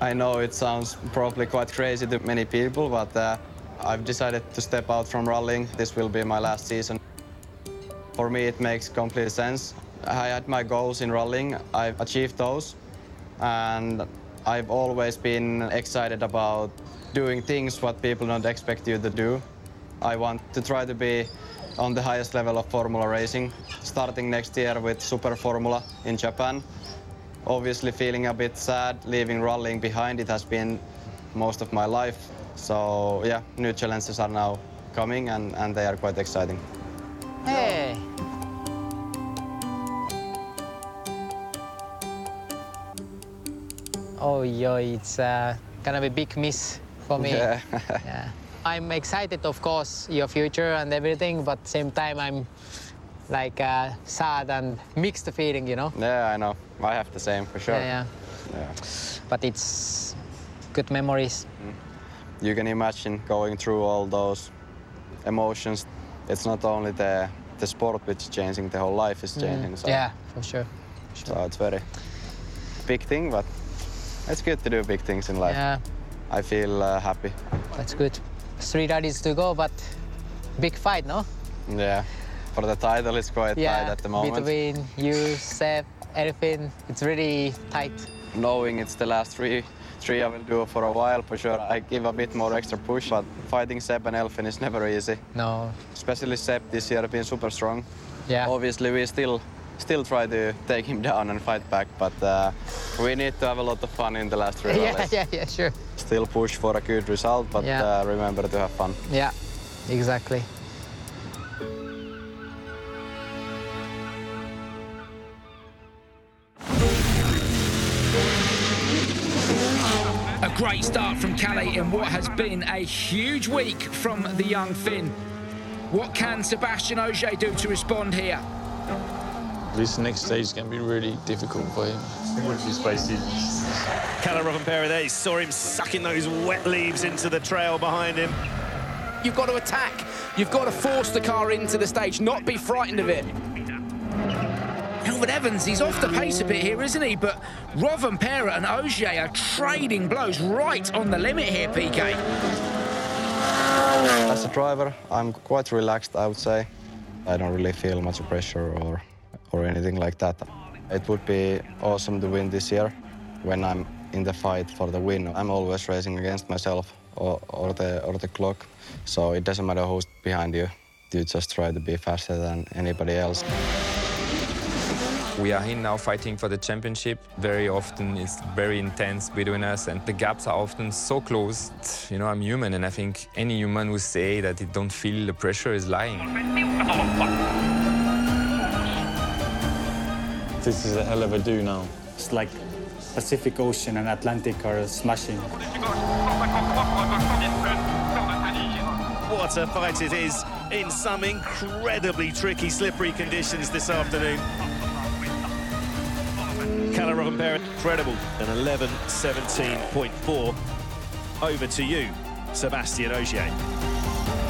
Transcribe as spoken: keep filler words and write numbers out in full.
I know it sounds probably quite crazy to many people, but uh, I've decided to step out from rallying. This will be my last season. For me, it makes complete sense. I had my goals in rallying. I've achieved those, and I've always been excited about doing things what people don't expect you to do. I want to try to be on the highest level of Formula racing, starting next year with Super Formula in Japan. Obviously feeling a bit sad leaving rallying behind. It has been most of my life. So yeah, new challenges are now coming and, and they are quite exciting. Hey! Oh, yo, it's uh, gonna be a big miss for me. Yeah. Yeah. I'm excited, of course, your future and everything, but at the same time, I'm like uh, sad and mixed feeling, you know? Yeah, I know. I have the same, for sure. Yeah, yeah. Yeah. But it's good memories. You can imagine going through all those emotions. It's not only the, the sport which is changing, the whole life is changing. Mm. So. Yeah, for sure. for sure. So it's very big thing, but it's good to do big things in life. Yeah, I feel uh, happy. that's good. Three rallies to go, but big fight, no? Yeah, for the title it's quite Yeah, tight at the moment. between you, Seb, everything, it's really tight. Knowing it's the last three, three I will do for a while, for sure. I give a bit more extra push, but fighting Seb and Elfyn is never easy. No. Especially Seb this year has been super strong. Yeah. Obviously we still still try to take him down and fight back, but uh, we need to have a lot of fun in the last three Yeah, rallies. yeah, yeah, sure. Still push for a good result, but Yeah. uh, remember to have fun. Yeah, exactly. A great start from Kalle in what has been a huge week from the young Finn. What can Sebastian Ogier do to respond here? This next stage is going to be really difficult for him. Watch his face. Kalle Rovanperä there, you saw him sucking those wet leaves into the trail behind him. You've got to attack. You've got to force the car into the stage, not be frightened of it. Elfyn Evans, he's off the pace a bit here, isn't he? But Rovanperä and Ogier are trading blows right on the limit here, P K. As a driver, I'm quite relaxed, I would say. I don't really feel much pressure or, or anything like that. It would be awesome to win this year when I'm in the fight for the win. I'm always racing against myself or, or, the, or the clock, so it doesn't matter who's behind you. You just try to be faster than anybody else. We are in now fighting for the championship. Very often it's very intense between us and the gaps are often so close. You know, I'm human and I think any human who say that it don't feel the pressure is lying. This is a hell of a do now. It's like Pacific Ocean and Atlantic are smashing. What a fight it is in some incredibly tricky, slippery conditions this afternoon. Kalle Rovanperä, incredible, an eleven seventeen point four. Over to you, Sebastian Ogier.